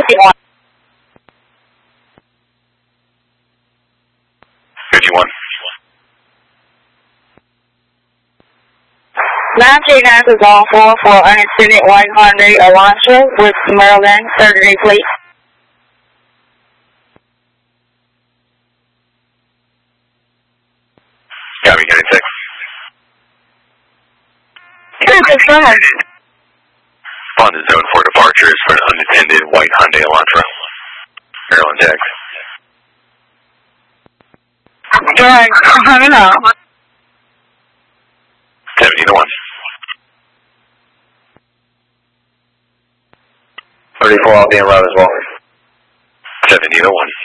51. 51. 929 is on 4 for an incident white Hyundai Elantra with Maryland, Saturday, please. Copy, 96. On the zone for departures for an unattended white Hyundai Elantra. Maryland Tech. Right, I know. 17 to 1. 34, I'll be in route as well. 17 to 1.